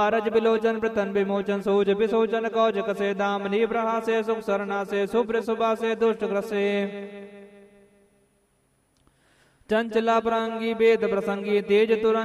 रज बिलोचन प्रतन विमोचन सोज विसोचन कौज कसे दामनी प्रहा से सुख सरना से शुभ्र सुभा से दुष्ट ग्रसे चंचला प्रांगी वेद प्रसंगी तेज तुरंग